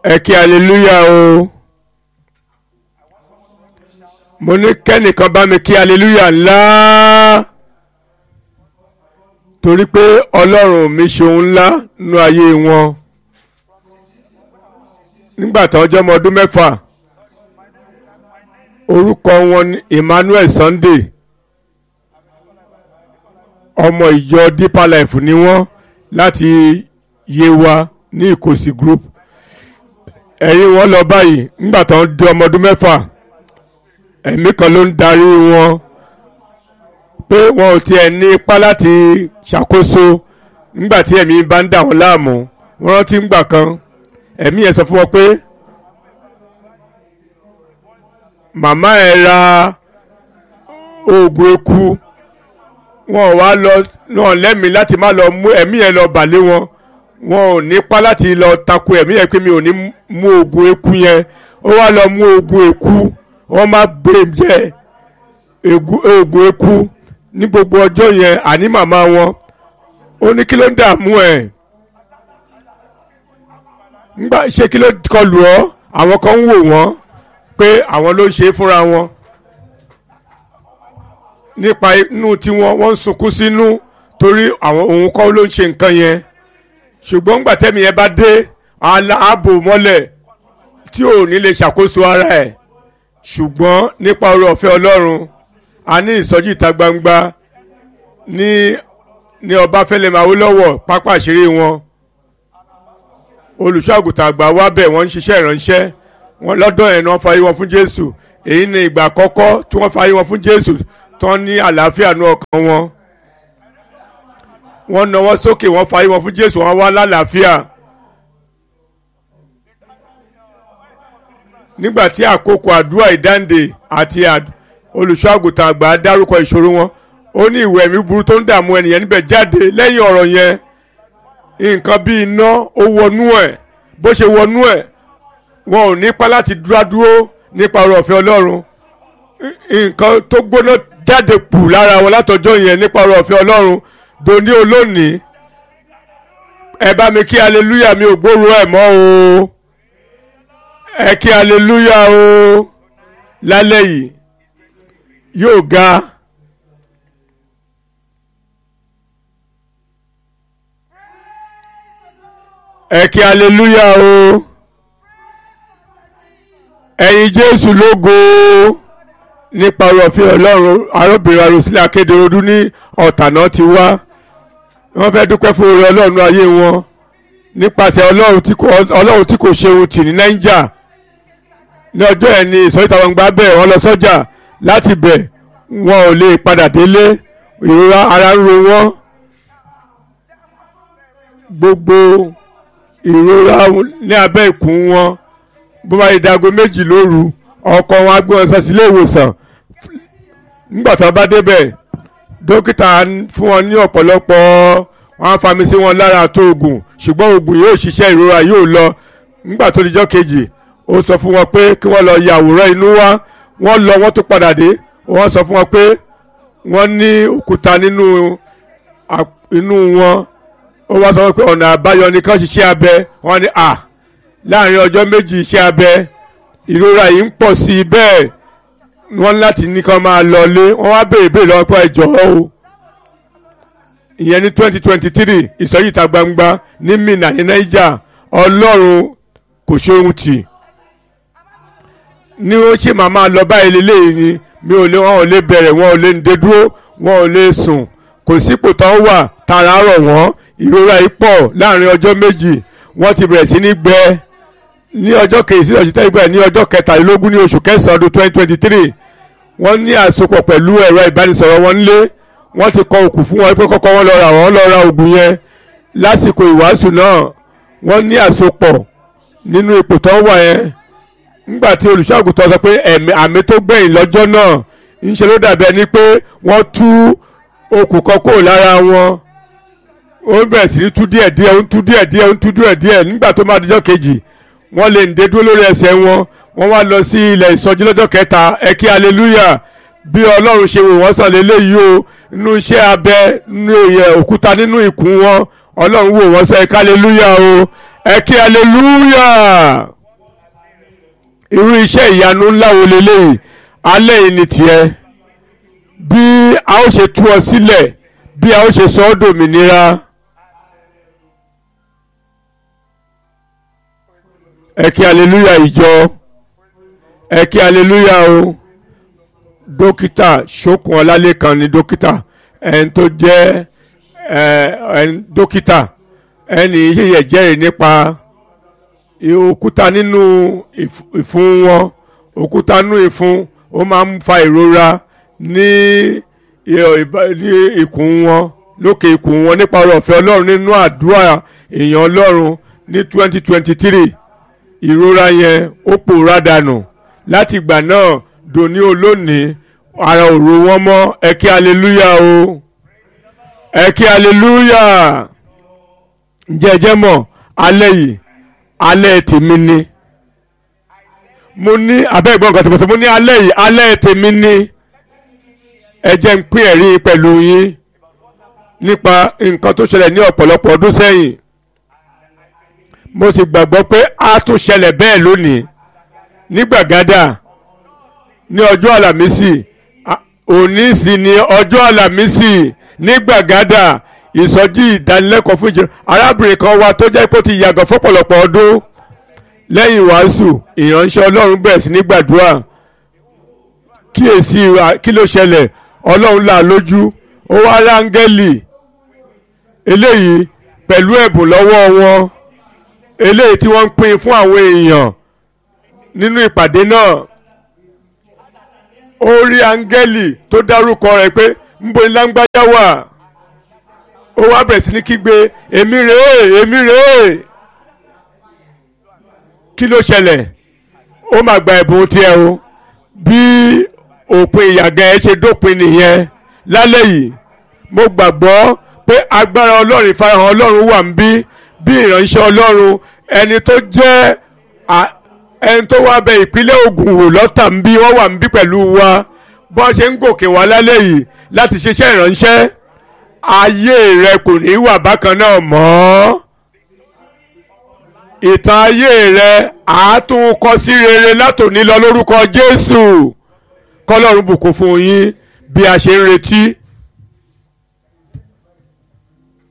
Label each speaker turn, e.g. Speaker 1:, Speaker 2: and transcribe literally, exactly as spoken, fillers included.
Speaker 1: ẹ kí hallelujah o. mo ní kẹ́nìkan bá mi kí hallelujah ńlá torí pé ọlọ́run mi ṣeun ńlá nínú ayé wọn. nígbà tó ọjọ́ ọmọ ọdún mẹ́fà orúkọ wọn ní Emmanuel Sunday, ọmọ ìjọ Deeper Life ni wọ́n láti Yewa ní Ìkòsí group. ẹ̀yìn wọn lọ báyìí nígbà tó ń di ọmọ ọdún mẹ́fà ẹ̀mí kan ló ń darí wọn pé wọn ò tiẹ̀ ní ipá láti ṣàkóso nígbà tí ẹ̀mí bá ń dà wọ́n láàmú. wọ́n rántí ńgbà kan ẹ̀mí yẹn sọ fún wọn pé màmá ẹ̀ ra oògùn eku, wọn ò wá lọ náà lẹ́mìí láti má lọ mú ẹ̀mí yẹn lọ bàlé wọn. wọn ò nípa láti lọ tako ẹ̀mí yẹn pé mi ò ní mú oògùn eku yẹn. ó wá lọ mú oògùn eku, wọ́n má gbé jẹ oògùn eku ní gbogbo ọjọ́ yẹn. àní màmá wọn ó ní kí ló ń dààmú ẹ̀ ńgbà ṣé kí ló kọlù ọ́. àwọn kan ń wò wọ́n pé àwọn ló ń ṣe é fúnra wọn nípa inú tiwọn. wọ́n ń sunkún sínú torí àwọn òun kọ́ ló ń ṣe nǹkan yẹn. ṣùgbọ́n ńgbà tẹ́mi yẹn bá dé ààbò mọ́lẹ̀ tí ò ní lè ṣàkóso ara ẹ̀. ṣùgbọ́n nípa oore ọ̀fẹ́ Ọlọ́run a ní ìsọjí ìta gbangba ní ní Ọbáfẹ́mi Awólọ́wọ̀ pápá ìṣeré wọn. olùṣọ́àgùtàn àgbà wá bẹ̀ wọ́n ń ṣiṣẹ́ ìránṣẹ́ wọn lọ́dọ̀ ẹ̀ náà fayé wọn fún Jésù. èyí ni ìgbà àkọ́kọ́ tí wọ́n fayé wọn fún Jésù tán ní àlàáfíà ní ọkàn wọn. wọ́n nawọ́ sókè wọ́n fayé wọn fún Jésù, wọ́n wá lálàáfíà. nígbà tí àkókò àdúrà ìdáǹdè àti olùṣọ́àgùtàn àgbà dárúkọ ìṣòro wọn, ó ní ìwẹ̀ ẹ̀mí burú tó ń dààmú ẹnìyẹn níbẹ̀ jáde. lẹ́yìn ọ̀rọ̀ yẹn nǹkan bíi iná ó wọnú ẹ̀. bó ṣe wọnú ẹ̀ wọn ò nípa láti dúró dúró nípa ọ̀rọ̀ ọ̀fẹ́ Ọlọ́run. nǹkan tó gbóná jáde pù lára wọn látọjọ́ yẹn nípa ọ̀rọ̀ ọ̀fẹ́ Ọlọ́run dòní olónìí. ẹ bá mi kí hallelujah, mi ò gbóòrò ẹ̀ mọ́ o. ẹ kí hallelujah o. lálẹ́ yìí yóò ga. ẹ kí hallelujah o. ẹ̀yin Jésù lógo. nípa ọ̀rọ̀ ọ̀fẹ́ Ọlọ́run arábìnrin Arosílẹ̀ Akédèròdú ní Ọ̀tàná ti wá. wọ́n fẹ́ dúpẹ́ fún oore Ọlọ́run ayé wọn nípasẹ̀ Ọlọ́run tí kò Ọlọ́run tí kò ṣe ohun tì ní Nàìjíríà. ní ọjọ́ ẹ̀ ní ìsọ̀rí ìta gbangba bẹ́ẹ̀ wọ́n lọ sọ́jà láti bẹ̀ wọn ò lè padà délé. ìrora ara ń ro wọ́n. gbogbo ìrora ní abẹ́ ìkùn wọn. bó bá yẹ dago méjì lóru ọkọ wọn á gbé wọn sọ sí ilé ìwòsàn. nígbà tó bá débẹ̀ dókítà fún wọn ní ọ̀pọ̀lọpọ̀ wọn á fami sí wọn lára tó oògùn, ṣùgbọ́n oògùn yóò ṣiṣẹ́, ìrora yóò lọ. nígbà tó dijọ́ kejì ó sọ fún wọn pé kí wọ́n lọ ya àwòrán inú wá. wọ́n lọ wọ́n tó padà dé, wọ́n sọ fún wọn pé wọ́n ní òkúta nínú inú wọn. ó wá sọ pé ọ̀nà àbáyọ ni kán ṣiṣẹ́ abẹ. wọ́n ní à láàrin ọjọ́ méjì iṣẹ́ abẹ ìrora yìí ń pọ̀ sí i bẹ́ẹ̀ wọ́n láti ní kán máa lọlé. wọ́n wá béèrè béèrè lọ́wọ́ pé ẹjọ́ o. ìyẹn ní twenty twenty three ìsọjí ìta gbangba ní Minna ní Niger. Ọlọ́run kò ṣe ohun tì. ní ó ṣe màmá lọ báyìí lélẹ́yìn ni mi ò lè wọn ò lè bẹ̀rẹ̀, wọn ò lè dé dúró, wọn ò lè sùn, kò sípò tán wà tààrà rọ̀ wọ́n. ìrora yìí pọ̀ láàrin ọjọ́ méjì. wọ́n ti bẹ̀rẹ̀ sí ní gbẹ. ní ọjọ́ kejì sí ọjọ́ tẹ́gbẹ́ ní ọjọ́ kẹtàlélógún ní oṣù kẹsàn-án ọdún twenty twenty three wọ́n ní àsopọ̀ pẹ̀lú ẹ̀rọ ìbánisọ̀rọ̀ wọn nílé. wọ́n ti kọ òkú fún wọn pé kọ́kọ́ wọn lọ ra wọn lọ ra oògùn yẹn. lásìkò ìwàásù náà wọ́n ní àsopọ̀ nínú ipò tó wà yẹn. nígbà tí olùṣọ́àgùtàn sọ pé àmì tó gbẹ̀yìn lọ́jọ́ náà ń ṣe ló dàbí ẹni pé wọ́n tú okùn kan kúrò lára wọn. ó bẹ̀rẹ̀ sí ní tú díẹ̀ díẹ̀ ó ń tú díẹ̀ díẹ̀ ó ń tú díẹ̀ díẹ̀. nígbà tó máa dijọ́ kejì wọ́n lè dé dúró lórí ẹsẹ̀ wọn. wọ́n wá lọ sí ilẹ̀ ìsọjí lọ́jọ́ kẹta. ẹ kí hallelujah. bí Ọlọ́run ṣe wò wọ́n sàn lélẹ́yìí o. nínú iṣẹ́ abẹ nínú ìyẹ̀ òkúta nínú ikùn wọn Ọlọ́run wò wọ́n sàn. ẹ kí hallelujah o. ẹ kí hallelujah. irú iṣẹ́ ìyanu ńlá wo leléyìí alẹ́ yìí ni tiẹ̀ bí a ó ṣe tú ọ sílẹ̀ bí a ó ṣe sọ ọ́ dòmìnira. ẹ kí aleluya ìjọ ẹ kí aleluya o. dókítà Ṣókùn Ọlálékan ni dókítà ẹni tó jẹ́ ẹni dókítà ẹni yíyẹ jẹ́rìí nípa òkúta nínú ìfun wọn òkúta nínú ìfun ó máa ń fa ìrora ní ikùn wọn lókè ikùn wọn nípa ọ̀rọ̀ ọ̀fẹ́ Ọlọ́run nínú àdúrà èèyàn Ọlọ́run ní twenty twenty three ìrora yẹn ó pòórá dànù láti ìgbà náà dòní olónìí ara òru wọn mọ́ ẹ kí aleluya o ẹ kí aleluya. jẹjẹ mọ̀ alẹ́ yìí alẹ́ tèmi ni mo ní abẹ́ ìgbọ́n nǹkan tó bọ̀ sọ mo ní alẹ́ yìí alẹ́ tèmi ni ẹ jẹ́ ń pín ẹ̀rí pẹ̀lú yín nípa nǹkan tó ṣẹlẹ̀ ní ọ̀pọ̀lọpọ̀ ọdún sẹ́yìn mo sì gbàgbọ́ pé a tún ṣẹlẹ̀ bẹ́ẹ̀ lónìí ní Gbàgádà ní ọjọ́ àlàmísì òní sì ní ọjọ́ àlàmísì ní Gbàgádà ìsọjí ìdánilẹ́kọ̀ọ́ fún ìjọ arábìnrin kan wà tó jẹ́ pé ó ti yàgò fọ́pọ̀lọpọ̀ ọdún lẹ́yìn wàásù ìránṣẹ́ Ọlọ́run bẹ̀rẹ̀ sí ní gbàdúrà kíyèsí kí ló ṣẹlẹ̀ Ọlọ́run là lójú ó wá rángẹ́lì eléyìí pẹ̀lú ẹ̀bùn lọ́wọ́ wọn eléyìí tí wọ́n ń pín fún àwọn èèyàn nínú ìpàdé náà ó rí áńgẹ́lì tó dárúkọ rẹ̀ pé ńbo ni láńgbájá wà ó wá bẹ̀rẹ̀ sí ní kígbe èmi rèé èmi rèé kí ló ṣẹlẹ̀ ó máa gba ẹ̀bùn tiẹ̀ o bí òpin ìyàgà ẹ ṣe dópin nìyẹn lálẹ́ yìí mo gbàgbọ́ pé agbára Ọlọ́run ìfarahàn Ọlọ́run wà ń bí bí ìránṣẹ́ Ọlọ́run ẹni tó jẹ́ ẹni tó wá bẹ ìpínlẹ̀ Ògùn wò lọ́tà ń bí wọ́n wà ń bí pẹ̀lú wa bọ́n ṣe ń gòkè wá lálẹ́ yìí láti ṣiṣẹ́ ìránṣẹ́ ayé rẹ kò ní wà bákan náà mọ́ ìtàn ayé rẹ àátún kọ sí rere látòní lọ lórúkọ Jésù kọ́lọ́run bùkún fún yín bí a ṣe ń retí